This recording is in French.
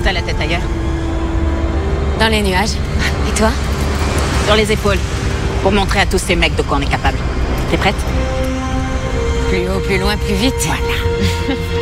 t'as la tête ailleurs? Dans les nuages. Et toi? Sur les épaules. Pour montrer à tous ces mecs de quoi on est capable. T'es prête? Plus haut, plus loin, plus vite. Voilà.